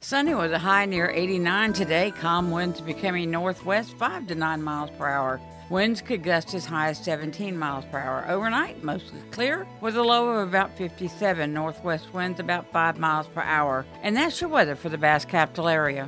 Sunny with a high near 89 today. Calm winds becoming northwest 5 to 9 miles per hour. Winds could gust as high as 17 miles per hour. Overnight, mostly clear with a low of about 57. Northwest winds about 5 miles per hour. And that's your weather for the Bass Capital area.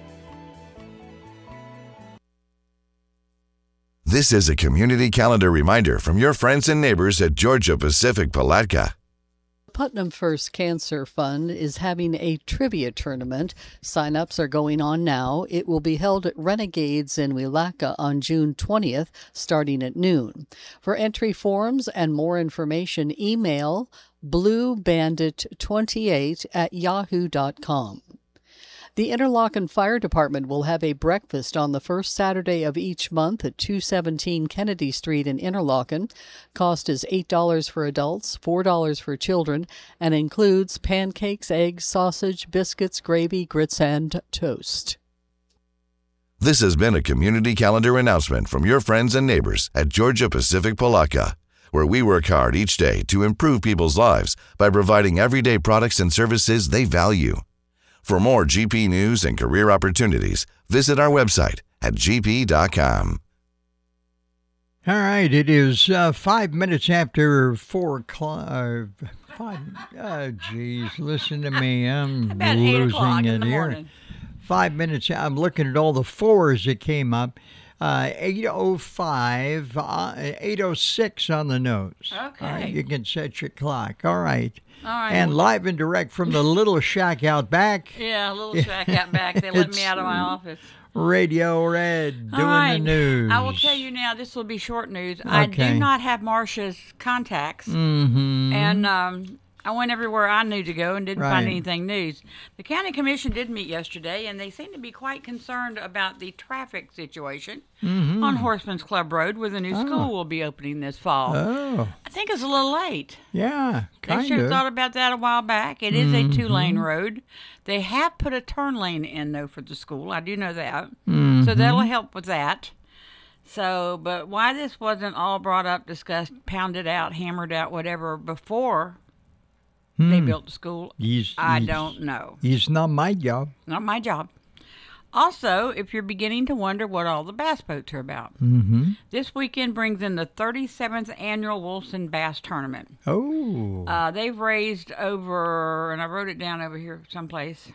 This is a community calendar reminder from your friends and neighbors at Georgia Pacific Palatka. Putnam First Cancer Fund is having a trivia tournament. Sign-ups are going on now. It will be held at Renegades in Willaca on June 20th, starting at noon. For entry forms and more information, email bluebandit28@yahoo.com. The Interlochen Fire Department will have a breakfast on the first Saturday of each month at 217 Kennedy Street in Interlochen. Cost is $8 for adults, $4 for children, and includes pancakes, eggs, sausage, biscuits, gravy, grits, and toast. This has been a community calendar announcement from your friends and neighbors at Georgia Pacific Palatka, where we work hard each day to improve people's lives by providing everyday products and services they value. For more GP news and career opportunities, visit our website at gp.com. All right, it is 5 minutes after 4 o'clock. Listen to me. I'm About 8 o'clock losing in it the here. morning. 5 minutes. I'm looking at all the fours that came up. 8:05, 8:06 on the nose. Okay. All right, you can set your clock. All right. All right. And live and direct from the little shack out back, Yeah, a little shack out back. They let me out of my office. Radio Red doing All right. the news. I will tell you now, this will be short news. I Okay. do not have Marcia's contacts. Mm-hmm. And I went everywhere I knew to go and didn't Right. find anything news. The county commission did meet yesterday, and they seem to be quite concerned about the traffic situation on Horseman's Club Road, where the new school will be opening this fall. Oh, I think it's a little late. yeah, They kind should have of. thought about that a while back. It is a 2-lane road. They have put a turn lane in, though, for the school. I do know that. So that'll help with that. So, but why this wasn't all brought up, discussed, pounded out, hammered out, whatever, before they built the school, I don't know. It's not my job. Not my job. Also, if you're beginning to wonder what all the bass boats are about, this weekend brings in the 37th annual Wilson Bass Tournament. Oh, They've raised over, and I wrote it down over here someplace.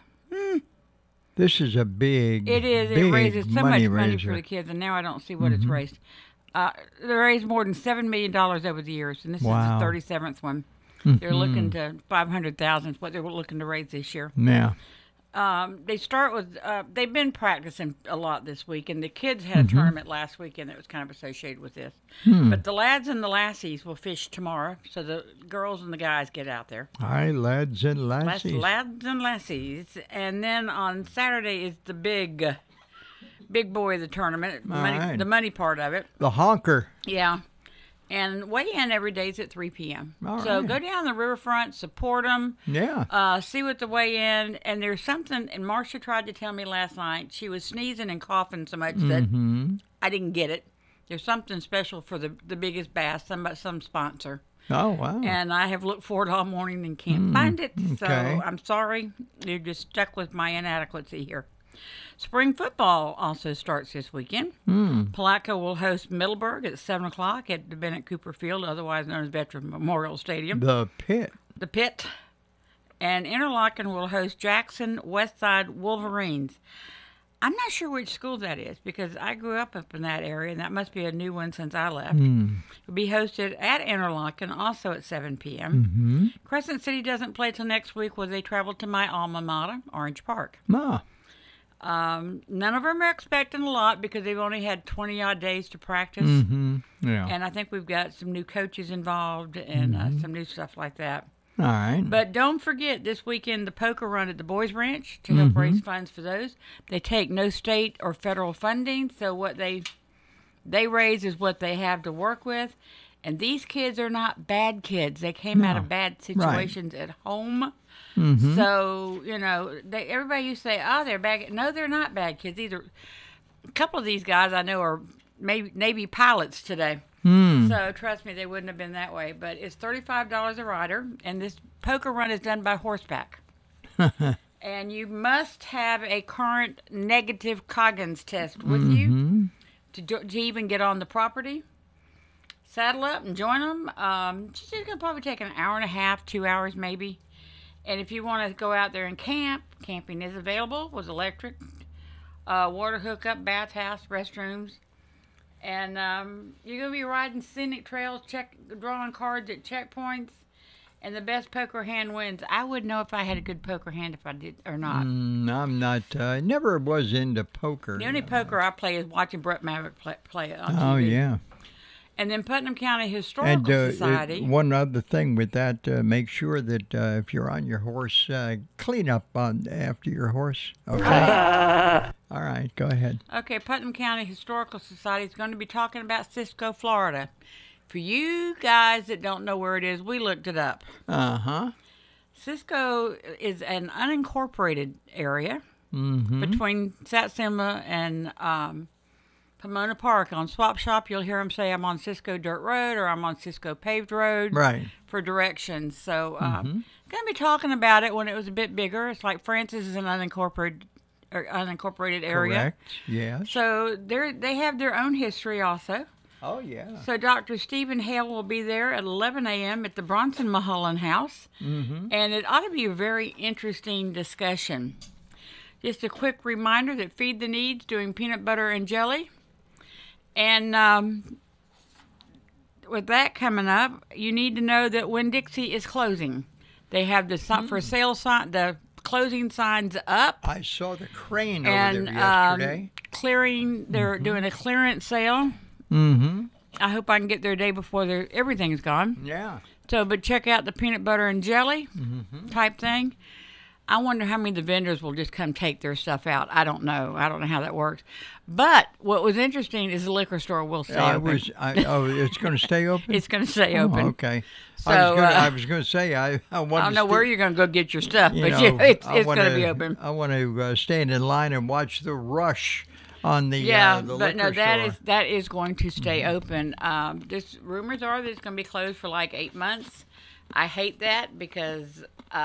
this is a big, It is. big It raises so much money raiser. for the kids, and now I don't see what it's raised. They raised more than $7 million over the years, and this Wow. is the 37th one. They're looking to 500,000 is what they're looking to raise this year. Yeah. They start with, they've been practicing a lot this week, and the kids had a tournament last weekend that was kind of associated with this. But the lads and the lassies will fish tomorrow, so the girls and the guys get out there. Hi, lads and lassies. Lads and lassies. And then on Saturday is the big boy of the tournament, right. the money part of it. The honker. Yeah. And weigh in every day is at 3 p.m. All So right. go down the riverfront, support them. Yeah. See what the weigh in, and there's something. And Marcia tried to tell me last night she was sneezing and coughing so much that I didn't get it. There's something special for the biggest bass, some sponsor, Oh, wow. and I have looked for it all morning and can't find it. So okay. I'm sorry, you're just stuck with my inadequacy here. Spring football also starts this weekend. Palatka will host Middleburg at 7 o'clock at the Bennett Cooper Field, otherwise known as Veteran Memorial Stadium. The pit. The Pit. And Interlochen will host Jackson Westside Wolverines. I'm not sure which school that is because I grew up in that area, and that must be a new one since I left. It'll be hosted at Interlochen, also at 7 p.m. Crescent City doesn't play till next week where they travel to my alma mater, Orange Park. Ah. None of them are expecting a lot because they've only had 20-odd days to practice. Yeah. And I think we've got some new coaches involved and some new stuff like that. All right. But don't forget, this weekend, the poker run at the Boys Ranch to help raise funds for those. They take no state or federal funding, so what they raise is what they have to work with. And these kids are not bad kids. They came out of bad situations at home. So, you know, everybody used to say, oh, they're bad. No, they're not bad kids either. A couple of these guys I know are maybe Navy pilots today. So trust me, they wouldn't have been that way. But it's $35 a rider, and this poker run is done by horseback. And you must have a current negative Coggins test with you to even get on the property. Saddle up and join them. It's going to probably take an hour and a half, 2 hours maybe. And if you want to go out there and camp, camping is available with electric, water hookup, bathhouse, restrooms. And you're going to be riding scenic trails, drawing cards at checkpoints. And the best poker hand wins. I would know if I had a good poker hand if I did or not. I'm not. I never was into poker. The only poker I play is watching Brett Maverick play it on TV. Oh, yeah. And then Putnam County Historical Society. One other thing with that, make sure that if you're on your horse, clean up after your horse. Okay. All right, go ahead. Okay, Putnam County Historical Society is going to be talking about Cisco, Florida. For you guys that don't know where it is, we looked it up. Cisco is an unincorporated area between Satsuma and Pomona Park. On Swap Shop, you'll hear them say, I'm on Cisco Dirt Road or I'm on Cisco Paved Road for directions. So going to be talking about it when it was a bit bigger. It's like Francis is an unincorporated area. Correct, yes. So they have their own history also. Oh, yeah. So Dr. Stephen Hale will be there at 11 a.m. at the Bronson Mulholland House. And it ought to be a very interesting discussion. Just a quick reminder that Feed the Needs doing peanut butter and jelly. And with that coming up, you need to know that Winn-Dixie is closing. They have the for sale sign, the closing signs up. I saw the crane over there yesterday. Clearing, they're doing a clearance sale. I hope I can get there a day before everything's gone. Yeah. So, but check out the peanut butter and jelly type thing. I wonder how many of the vendors will just come take their stuff out. I don't know. I don't know how that works. But what was interesting is the liquor store will stay open. It's going to stay open? It's going to stay open. Okay. So, I was going to say, I don't know where you're going to go get your stuff, but it's going to be open. I want to stand in line and watch the rush on the but no, store. that is going to stay open. This rumors are that it's going to be closed for like 8 months. I hate that because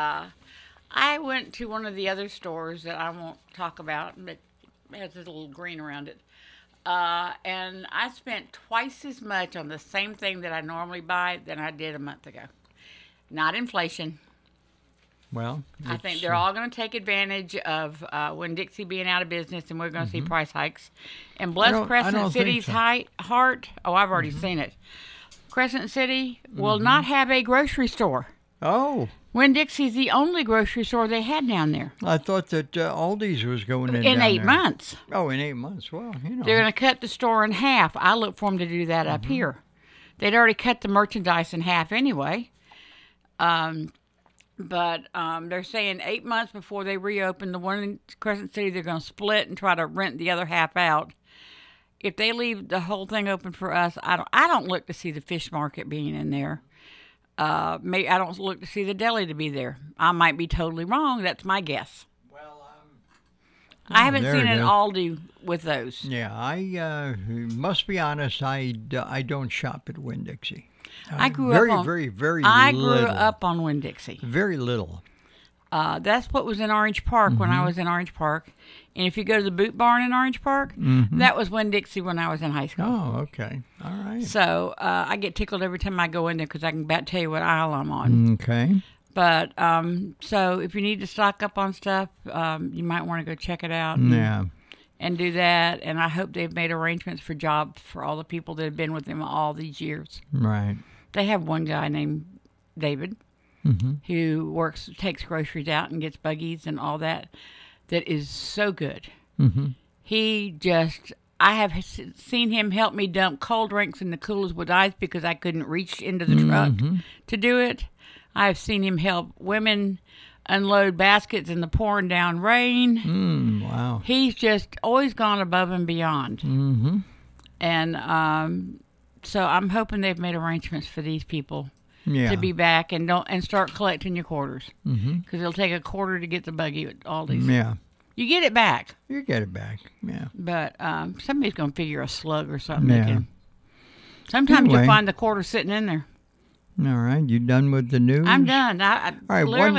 I went to one of the other stores that I won't talk about, but it has a little green around it. And I spent twice as much on the same thing that I normally buy than I did a month ago. Not inflation. Well, I think they're all going to take advantage of Winn-Dixie being out of business, and we're going to see price hikes. And bless Crescent City's heart. Oh, I've already seen it. Crescent City will not have a grocery store. Oh. Winn-Dixie's the only grocery store they had down there. I thought that Aldi's was going in down 8 there. months. Oh, in 8 months. Well, They're going to cut the store in half. I look for them to do that up here. They'd already cut the merchandise in half anyway. But they're saying 8 months before they reopen the one in Crescent City, they're going to split and try to rent the other half out. If they leave the whole thing open for us, I don't look to see the fish market being in there. Maybe I don't look to see the deli to be there. I might be totally wrong. That's my guess. Well, I haven't seen an Aldi with those. Yeah, I must be honest. I don't shop at Winn-Dixie. I grew up on Winn-Dixie. Very little. That's what was in Orange Park when I was in Orange Park. And if you go to the Boot Barn in Orange Park, that was Winn-Dixie when I was in high school. Oh, okay. All right. So I get tickled every time I go in there because I can about tell you what aisle I'm on. Okay. But so if you need to stock up on stuff, you might want to go check it out. And do that. And I hope they've made arrangements for jobs for all the people that have been with them all these years. Right. They have one guy named David who takes groceries out and gets buggies and all that. That is so good. I have seen him help me dump cold drinks in the coolers with ice because I couldn't reach into the truck to do it. I have seen him help women unload baskets in the pouring down rain. Wow. He's just always gone above and beyond. And so I'm hoping they've made arrangements for these people to be back and start collecting your quarters. Because it'll take a quarter to get the buggy at Aldi's. Yeah. You get it back. You get it back, yeah. But somebody's going to figure a slug or something. Yeah. Sometimes you'll find the quarter sitting in there. All right. You done with the news? I'm done. All right. Clearly